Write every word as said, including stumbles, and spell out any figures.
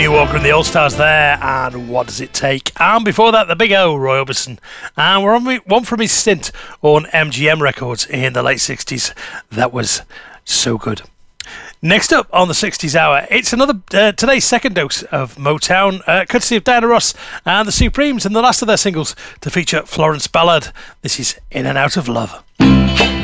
Johnny Walker and the All-Stars there, and What Does It Take? And before that, the Big O, Roy Orbison. And we're on one from his stint on M G M Records in the late sixties. That was so good. Next up on the sixties Hour, it's another uh, today's second dose of Motown, uh, courtesy of Diana Ross and the Supremes, and the last of their singles to feature Florence Ballard. This is In and Out of Love.